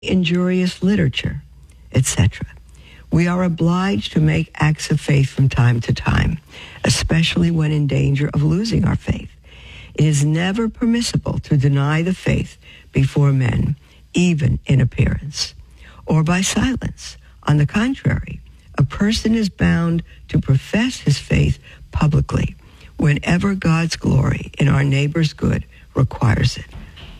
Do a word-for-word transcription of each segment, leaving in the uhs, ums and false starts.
injurious literature, et cetera. We are obliged to make acts of faith from time to time, especially when in danger of losing our faith. It is never permissible to deny the faith before men, even in appearance, or by silence. On the contrary, a person is bound to profess his faith publicly whenever God's glory in our neighbor's good requires it.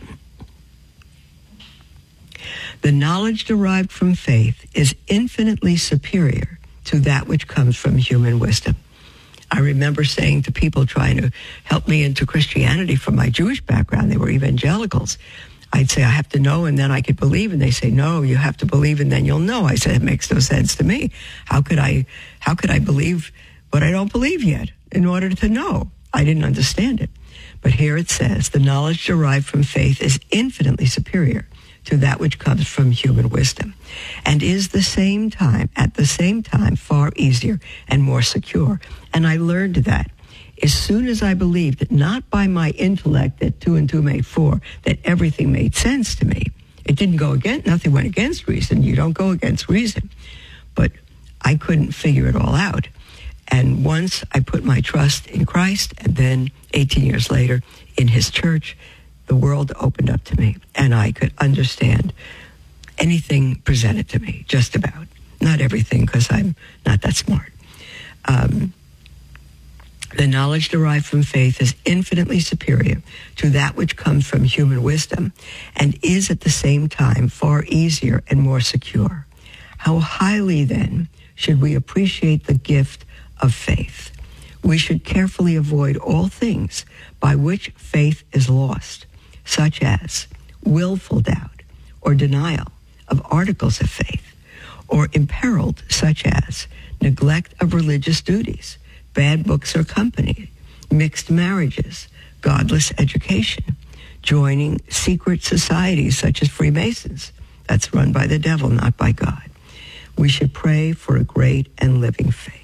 The knowledge derived from faith is infinitely superior to that which comes from human wisdom. I remember saying to people trying to help me into Christianity from my Jewish background, they were evangelicals. I'd say, I have to know and then I could believe. And they say, no, you have to believe and then you'll know. I said, it makes no sense to me. How could I, how could I believe what I don't believe yet in order to know? I didn't understand it. But here it says, the knowledge derived from faith is infinitely superior to that which comes from human wisdom, and is the same time, at the same time, far easier and more secure. And I learned that as soon as I believed that not by my intellect that two and two made four, that everything made sense to me. It didn't go against, nothing went against reason. You don't go against reason. But I couldn't figure it all out. And once I put my trust in Christ, and then eighteen years later in his church, the world opened up to me, and I could understand anything presented to me, just about. Not everything, because I'm not that smart. Um, the knowledge derived from faith is infinitely superior to that which comes from human wisdom, and is at the same time far easier and more secure. How highly, then, should we appreciate the gift of faith? We should carefully avoid all things by which faith is lost, such as willful doubt or denial of articles of faith, or imperiled, such as neglect of religious duties, bad books or company, mixed marriages, godless education, joining secret societies such as Freemasons. That's run by the devil, not by God. We should pray for a great and living faith.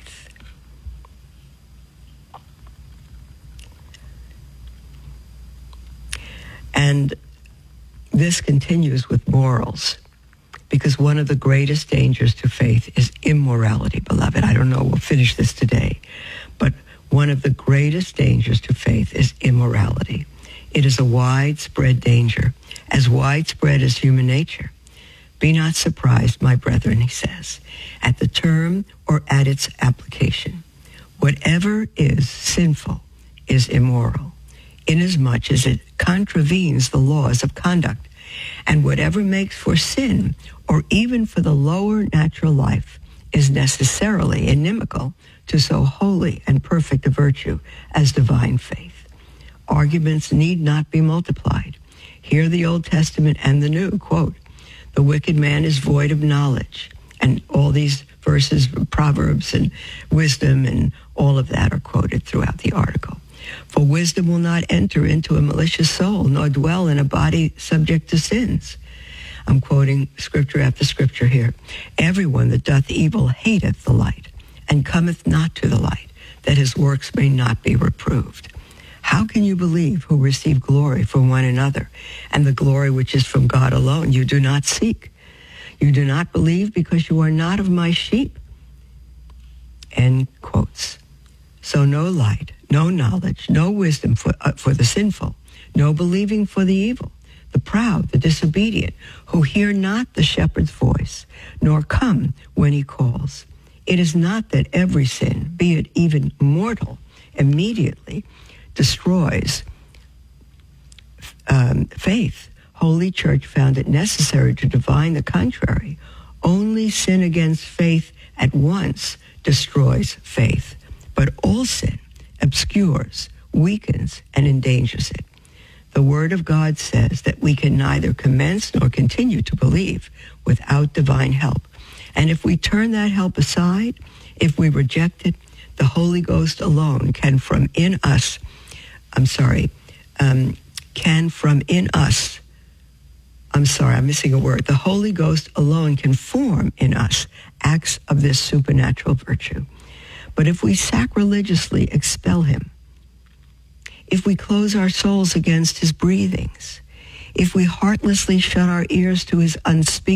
And this continues with morals, because one of the greatest dangers to faith is immorality, beloved. I don't know, we'll finish this today, but one of the greatest dangers to faith is immorality. It is a widespread danger, as widespread as human nature. Be not surprised, my brethren, he says, at the term or at its application. Whatever is sinful is immoral, inasmuch as it contravenes the laws of conduct, and whatever makes for sin, or even for the lower natural life, is necessarily inimical to so holy and perfect a virtue as divine faith. Arguments need not be multiplied. Here the Old Testament and the New, quote, the wicked man is void of knowledge, and all these verses, Proverbs and wisdom and all of that are quoted throughout the article. For wisdom will not enter into a malicious soul, nor dwell in a body subject to sins. I'm quoting scripture after scripture here. Everyone that doth evil hateth the light, and cometh not to the light, that his works may not be reproved. How can you believe who receive glory from one another, and the glory which is from God alone you do not seek? You do not believe because you are not of my sheep. End quotes. So no light, no knowledge, no wisdom for, uh, for the sinful, no believing for the evil, the proud, the disobedient, who hear not the shepherd's voice, nor come when he calls. It is not that every sin, be it even mortal, immediately destroys um, faith. Holy Church found it necessary to divine the contrary. Only sin against faith at once destroys faith, but all sin obscures, weakens, and endangers it. The Word of God says that we can neither commence nor continue to believe without divine help. And if we turn that help aside, if we reject it, the Holy Ghost alone can from in us, I'm sorry, um, can from in us, I'm sorry, I'm missing a word. The Holy Ghost alone can form in us acts of this supernatural virtue. But if we sacrilegiously expel him, if we close our souls against his breathings, if we heartlessly shut our ears to his unspeakable